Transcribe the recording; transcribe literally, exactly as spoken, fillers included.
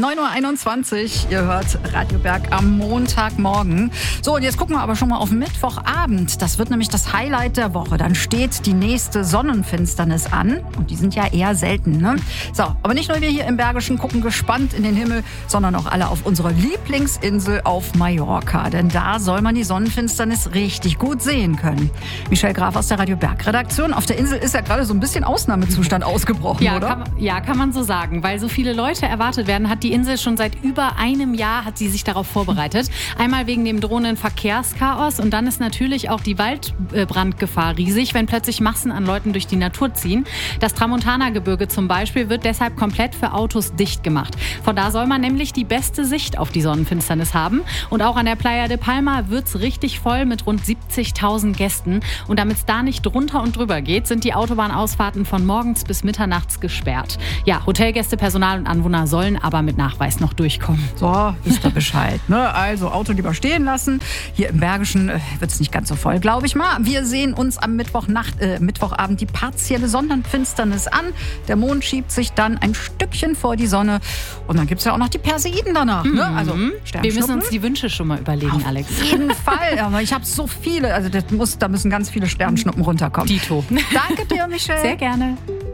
neun Uhr einundzwanzig, ihr hört Radio Berg am Montagmorgen. So, und jetzt gucken wir aber schon mal auf Mittwochabend. Das wird nämlich das Highlight der Woche. Dann steht die nächste Sonnenfinsternis an. Und die sind ja eher selten, ne? So, aber nicht nur wir hier im Bergischen gucken gespannt in den Himmel, sondern auch alle auf unserer Lieblingsinsel auf Mallorca. Denn da soll man die Sonnenfinsternis richtig gut sehen können. Michelle Graf aus der Radio Berg Redaktion. Auf der Insel ist ja gerade so ein bisschen Ausnahmezustand ausgebrochen, ja, oder? Kann, ja, kann man so sagen. Weil so viele Leute erwartet werden, hat die Insel schon seit über einem Jahr hat sie sich darauf vorbereitet. Einmal wegen dem drohenden Verkehrschaos und dann ist natürlich auch die Waldbrandgefahr riesig, wenn plötzlich Massen an Leuten durch die Natur ziehen. Das Tramontana-Gebirge zum Beispiel wird deshalb komplett für Autos dicht gemacht. Von da soll man nämlich die beste Sicht auf die Sonnenfinsternis haben. Und auch an der Playa de Palma wird es richtig voll mit rund siebzigtausend Gästen. Und damit es da nicht drunter und drüber geht, sind die Autobahnausfahrten von morgens bis mitternachts gesperrt. Ja, Hotelgäste, Personal und Anwohner sollen aber mit Nachweis noch durchkommen. So, wisst ihr Bescheid. Ne? Also Auto lieber stehen lassen. Hier im Bergischen äh, wird es nicht ganz so voll, glaube ich mal. Wir sehen uns am Mittwochnacht, äh, Mittwochabend die partielle Sonnenfinsternis an. Der Mond schiebt sich dann ein Stückchen vor die Sonne. Und dann gibt es ja auch noch die Perseiden danach. Mhm. Ne? Also wir müssen uns die Wünsche schon mal überlegen, Auf Alex. Auf jeden Fall. Aber ich habe so viele. Also das muss, da müssen ganz viele Sternschnuppen runterkommen. Dito. Danke dir, Michelle. Sehr gerne.